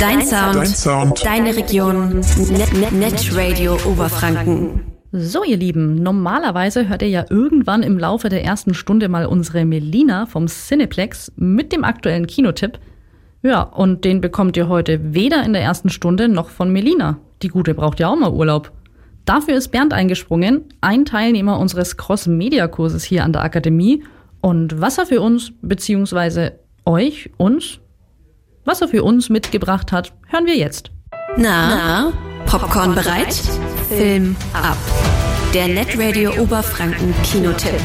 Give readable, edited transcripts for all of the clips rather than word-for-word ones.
Dein Sound. Deine Region. Netradio Oberfranken. So, ihr Lieben, normalerweise hört ihr ja irgendwann im Laufe der ersten Stunde mal unsere Melina vom Cineplex mit dem aktuellen Kinotipp. Ja, und den bekommt ihr heute weder in der ersten Stunde noch von Melina. Die Gute braucht ja auch mal Urlaub. Dafür ist Bernd eingesprungen, ein Teilnehmer unseres Cross-Media-Kurses hier an der Akademie. Und was er für uns, beziehungsweise was er für uns mitgebracht hat, hören wir jetzt. Na, Popcorn bereit? Film ab. Der Netradio Oberfranken Kinotipp.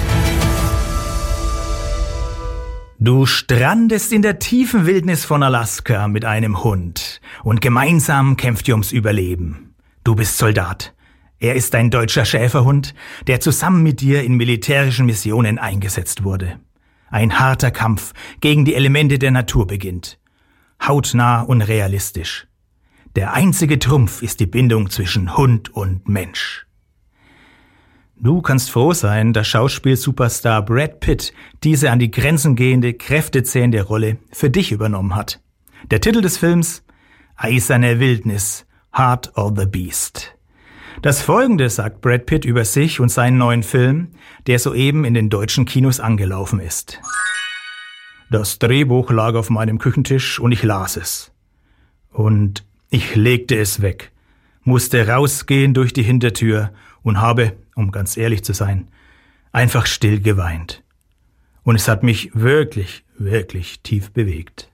Du strandest in der tiefen Wildnis von Alaska mit einem Hund und gemeinsam kämpft ihr ums Überleben. Du bist Soldat. Er ist ein deutscher Schäferhund, der zusammen mit dir in militärischen Missionen eingesetzt wurde. Ein harter Kampf gegen die Elemente der Natur beginnt. Hautnah und realistisch. Der einzige Trumpf ist die Bindung zwischen Hund und Mensch. Du kannst froh sein, dass Schauspiel-Superstar Brad Pitt diese an die Grenzen gehende, kräftezehrende Rolle für dich übernommen hat. Der Titel des Films: Eiserne Wildnis, Heart of the Beast. Das Folgende sagt Brad Pitt über sich und seinen neuen Film, der soeben in den deutschen Kinos angelaufen ist. Das Drehbuch lag auf meinem Küchentisch und ich las es. Und ich legte es weg, musste rausgehen durch die Hintertür und habe, um ganz ehrlich zu sein, einfach still geweint. Und es hat mich wirklich, wirklich tief bewegt.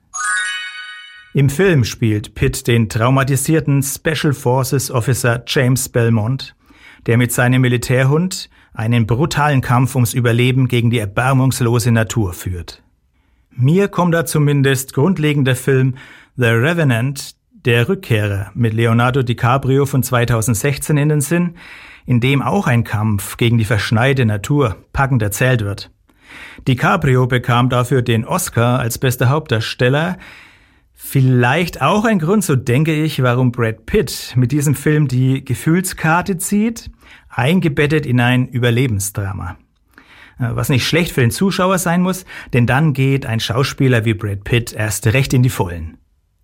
Im Film spielt Pitt den traumatisierten Special Forces Officer James Belmont, der mit seinem Militärhund einen brutalen Kampf ums Überleben gegen die erbarmungslose Natur führt. Mir kommt da zumindest grundlegend der Film The Revenant, der Rückkehrer mit Leonardo DiCaprio von 2016 in den Sinn, in dem auch ein Kampf gegen die verschneite Natur packend erzählt wird. DiCaprio bekam dafür den Oscar als bester Hauptdarsteller. Vielleicht auch ein Grund, so denke ich, warum Brad Pitt mit diesem Film die Gefühlskarte zieht, eingebettet in ein Überlebensdrama. Was nicht schlecht für den Zuschauer sein muss, denn dann geht ein Schauspieler wie Brad Pitt erst recht in die Vollen.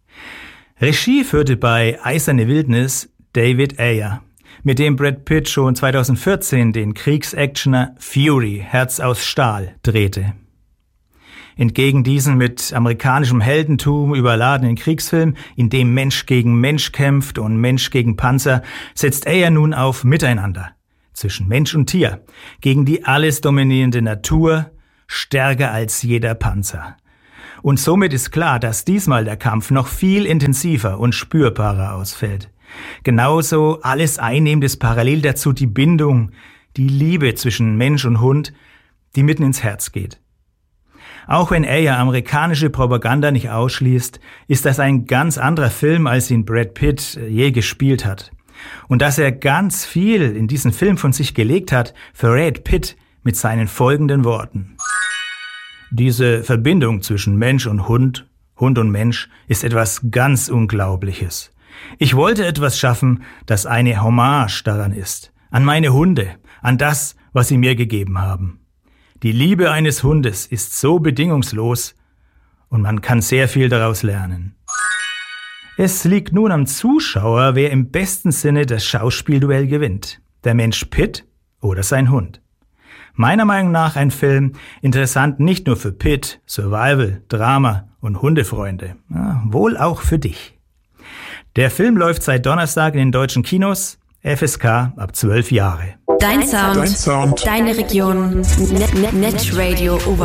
Regie führte bei Eiserne Wildnis David Ayer, mit dem Brad Pitt schon 2014 den Kriegsactioner Fury, Herz aus Stahl, drehte. Entgegen diesem mit amerikanischem Heldentum überladenen Kriegsfilm, in dem Mensch gegen Mensch kämpft und Mensch gegen Panzer, setzt Ayer nun auf Miteinander zwischen Mensch und Tier, gegen die alles dominierende Natur, stärker als jeder Panzer. Und somit ist klar, dass diesmal der Kampf noch viel intensiver und spürbarer ausfällt. Genauso alles einnehmend ist parallel dazu die Bindung, die Liebe zwischen Mensch und Hund, die mitten ins Herz geht. Auch wenn Ayer amerikanische Propaganda nicht ausschließt, ist das ein ganz anderer Film, als ihn Brad Pitt je gespielt hat. Und dass er ganz viel in diesen Film von sich gelegt hat, verrät Pitt mit seinen folgenden Worten. Diese Verbindung zwischen Mensch und Hund und Mensch, ist etwas ganz Unglaubliches. Ich wollte etwas schaffen, das eine Hommage daran ist, an meine Hunde, an das, was sie mir gegeben haben. Die Liebe eines Hundes ist so bedingungslos und man kann sehr viel daraus lernen. Es liegt nun am Zuschauer, wer im besten Sinne das Schauspielduell gewinnt. Der Mensch Pitt oder sein Hund. Meiner Meinung nach ein Film interessant nicht nur für Pitt, Survival, Drama und Hundefreunde, wohl auch für dich. Der Film läuft seit Donnerstag in den deutschen Kinos, FSK ab 12 Jahre. Dein Sound. Deine Region. Netradio Oberfranken.